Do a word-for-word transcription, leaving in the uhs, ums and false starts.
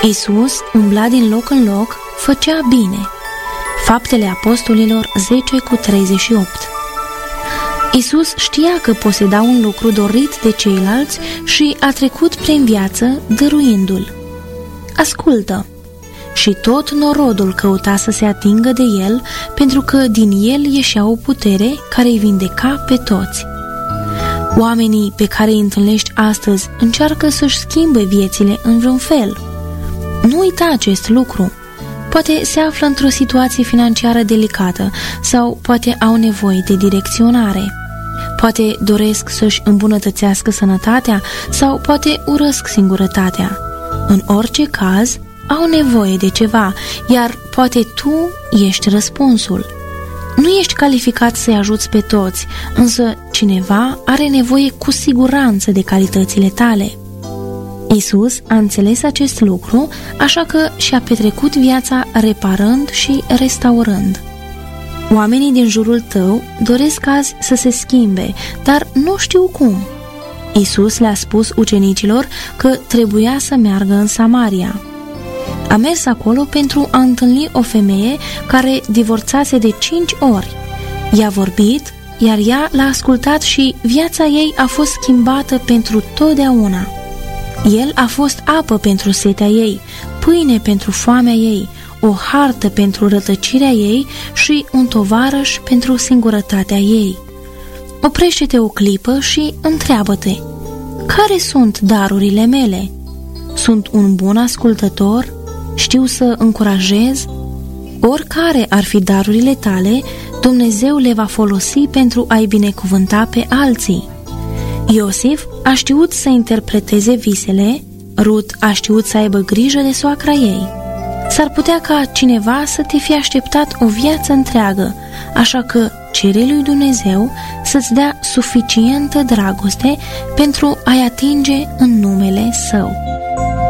Iisus umbla din loc în loc, făcea bine. Faptele Apostolilor zece cu treizeci și opt. Iisus știa că poseda un lucru dorit de ceilalți și a trecut prin viață dăruindu-l. Ascultă! Și tot norodul căuta să se atingă de el, pentru că din el ieșea o putere care îi vindeca pe toți. Oamenii pe care îi întâlnești astăzi încearcă să-și schimbe viețile în vreun fel. Nu uita acest lucru. Poate se află într-o situație financiară delicată sau poate au nevoie de direcționare. Poate doresc să-și îmbunătățească sănătatea sau poate urăsc singurătatea. În orice caz, au nevoie de ceva, iar poate tu ești răspunsul. Nu ești calificat să-i ajuți pe toți, însă cineva are nevoie cu siguranță de calitățile tale. Iisus a înțeles acest lucru, așa că și-a petrecut viața reparând și restaurând. Oamenii din jurul tău doresc azi să se schimbe, dar nu știu cum. Iisus le-a spus ucenicilor că trebuia să meargă în Samaria. A mers acolo pentru a întâlni o femeie care divorțase de cinci ori. I-a vorbit, iar ea l-a ascultat și viața ei a fost schimbată pentru totdeauna. El a fost apă pentru setea ei, pâine pentru foamea ei, o hartă pentru rătăcirea ei și un tovarăș pentru singurătatea ei. Oprește-te o clipă și întreabă-te: care sunt darurile mele? Sunt un bun ascultător? Știu să încurajez? Oricare ar fi darurile tale, Dumnezeu le va folosi pentru a-i binecuvânta pe alții. Iosif a știut să interpreteze visele, Rut a știut să aibă grijă de soacra ei. S-ar putea ca cineva să te fi așteptat o viață întreagă, așa că cere lui Dumnezeu să-ți dea suficientă dragoste pentru a-i atinge în numele Său.